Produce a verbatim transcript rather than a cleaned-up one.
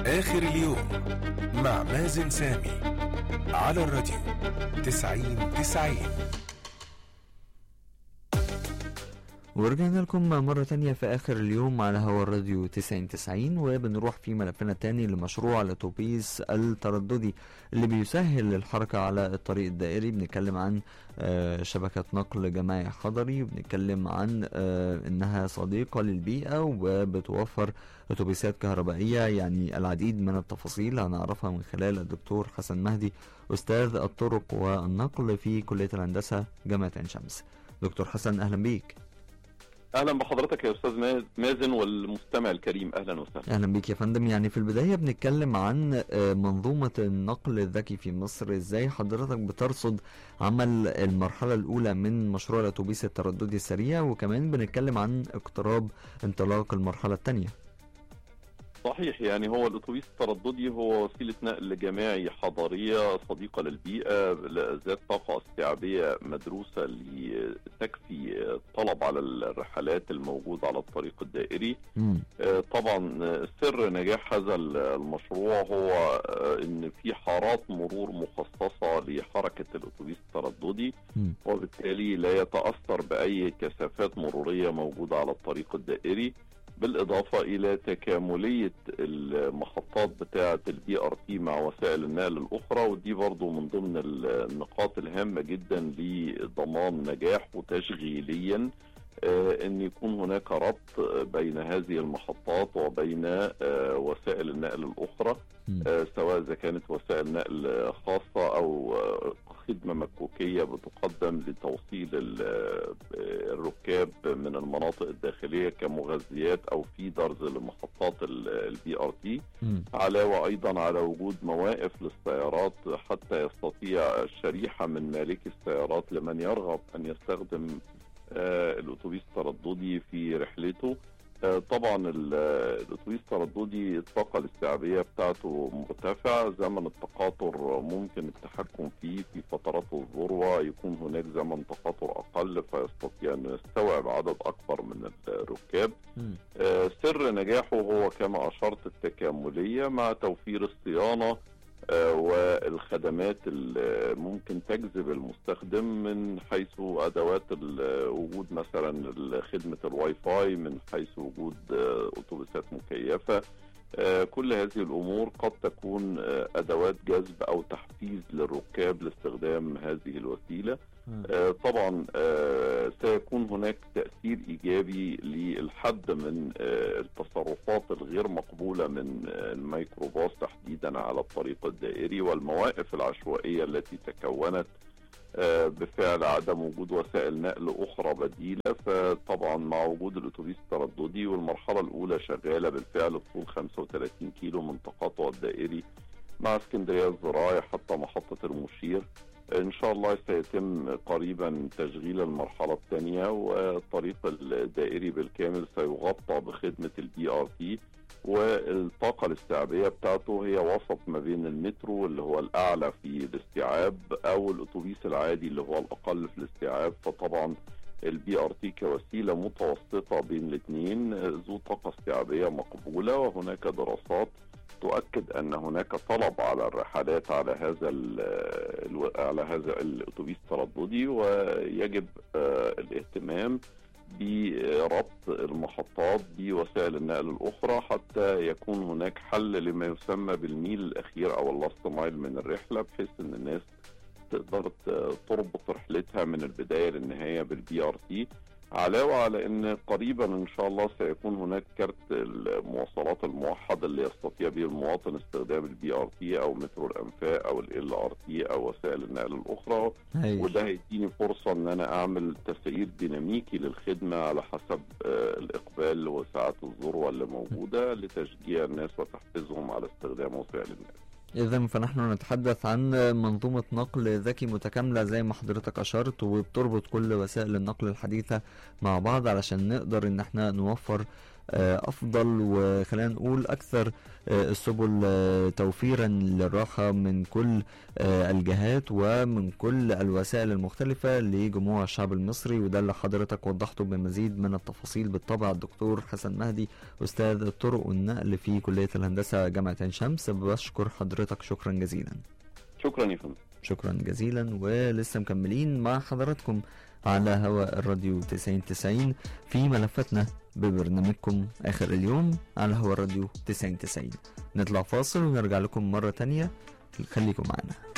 آخر اليوم مع مازن سامي على الراديو تسعين تسعين. ورجعنا لكم مرة تانية في آخر اليوم على هوا الراديو تسعين تسعين، وبنروح في ملفنا التاني لمشروع الأتوبيس الترددي اللي بيسهل الحركة على الطريق الدائري. بنتكلم عن شبكة نقل جماعي حضري، وبنتكلم عن إنها صديقة للبيئة وبتوفر أتوبيسات كهربائية. يعني العديد من التفاصيل هنعرفها من خلال الدكتور حسن مهدي، أستاذ الطرق والنقل في كلية الهندسة جامعة عين شمس. دكتور حسن، أهلا بيك. اهلا بحضرتك يا استاذ مازن والمستمع الكريم، اهلا وسهلا. اهلا بيك يا فندم. يعني في البدايه بنتكلم عن منظومه النقل الذكي في مصر، ازاي حضرتك بترصد عمل المرحله الاولى من مشروع الاتوبيس الترددي السريع، وكمان بنتكلم عن اقتراب انطلاق المرحله الثانيه. صحيح، يعني هو الاتوبيس الترددي هو وسيله نقل جماعي حضريه صديقه للبيئه ذات طاقه استيعابيه مدروسه لتكفي الطلب على الرحلات الموجوده على الطريق الدائري. م. طبعا سر نجاح هذا المشروع هو ان في حارات مرور مخصصه لحركه الاتوبيس الترددي، م. وبالتالي لا يتاثر باي كثافات مروريه موجوده على الطريق الدائري، بالإضافة إلى تكاملية المحطات بتاعة البي ار تي مع وسائل النقل الأخرى، ودي برضو من ضمن النقاط الهامة جدا لضمان نجاح وتشغيليا أن يكون هناك ربط بين هذه المحطات وبين وسائل النقل الأخرى، سواء إذا كانت وسائل نقل خاصة أو خدمة مكوكية بتقدم لتوصيل الركاب من المناطق الداخلية كمغذيات أو فيدرز لمحطات البي ار تي، علاوة أيضا على وجود مواقف للسيارات حتى يستطيع الشريحة من مالكي السيارات لمن يرغب أن يستخدم الأتوبيس الترددي في رحلته. طبعا الاتوبيس الترددي الطاقه الاستيعابيه بتاعته مرتفعه، زمن التقاطر ممكن التحكم فيه في فترات الذروه يكون هناك زمن تقاطر اقل فيستطيع ان يستوعب عدد اكبر من الركاب. آه سر نجاحه هو كما اشرت التكامليه مع توفير الصيانه آه والخدمات اللي ممكن تجذب المستخدم، من حيث ادوات وجود مثلا خدمه الواي فاي، من حيث وجود آه اتوبيسات مكيفه. آه كل هذه الامور قد تكون آه ادوات جذب او تحفيز للركاب لاستخدام هذه الوسيله. آه طبعا آه سيكون هناك تأثير إيجابي للحد من آه التصرفات الغير مقبولة من آه الميكروباص تحديدا على الطريق الدائري والمواقف العشوائية التي تكونت آه بفعل عدم وجود وسائل نقل أخرى بديلة. فطبعا مع وجود الأتوبيس الترددي والمرحلة الأولى شغالة بالفعل طول خمسة وثلاثين كيلو من تقاطع الدائري مع اسكندرية الزراعي حتى محطة المشير، إن شاء الله سيتم قريبا تشغيل المرحلة الثانية، والطريق الدائري بالكامل سيغطى بخدمة البي ار تي، والطاقة الاستيعابية بتاعته هي وسط ما بين المترو اللي هو الأعلى في الاستيعاب أو الأتوبيس العادي اللي هو الأقل في الاستيعاب. فطبعا البي ار تي كوسيلة متوسطة بين الاثنين ذو طاقة استيعابية مقبولة، وهناك دراسات تؤكد ان هناك طلب على الرحلات على هذا على هذا الاتوبيس الترددي، ويجب الاهتمام بربط المحطات بوسائل النقل الاخرى حتى يكون هناك حل لما يسمى بالميل الاخير او اللاست مايل من الرحله، بحيث ان الناس تقدر تربط رحلتها من البدايه للنهايه بالبي ار تي. علاوة على ان قريبا ان شاء الله سيكون هناك كارت المواصلات الموحد اللي يستطيع به المواطن استخدام البي ار تي او مترو الانفاق او ال ار تي او وسائل النقل الاخرى، وده هيديني فرصة ان انا اعمل تسعير ديناميكي للخدمة على حسب الاقبال وساعات الذروة اللي موجودة لتشجيع الناس وتحفيزهم على استخدام وسائل النقل. إذن فنحن نتحدث عن منظومة نقل ذكي متكاملة زي ما حضرتك أشرت، وبتربط كل وسائل النقل الحديثة مع بعض علشان نقدر إن احنا نوفر أفضل، وخلينا نقول أكثر السبل توفيرا للراحة من كل الجهات ومن كل الوسائل المختلفة لجموع الشعب المصري. وده اللي حضرتك وضحته بمزيد من التفاصيل بالطبع الدكتور حسن مهدي، أستاذ الطرق والنقل في كلية الهندسة جامعة عين شمس. بشكر حضرتك شكرا جزيلا. شكرا يا فندم. شكرا جزيلا. ولسه مكملين مع حضراتكم على هواء الراديو تسعين تسعين في ملفاتنا ببرنامجكم آخر اليوم على هواء الراديو تسعين تسعين. نطلع فاصل ونرجع لكم مرة تانية، خليكم معنا.